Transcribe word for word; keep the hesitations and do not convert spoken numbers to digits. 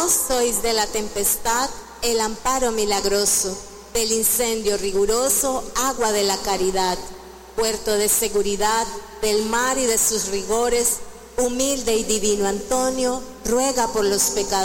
Vos sois de la tempestad el amparo milagroso, del incendio riguroso, agua de la caridad, puerto de seguridad del mar y de sus rigores, humilde y divino Antonio, ruega por los pecadores.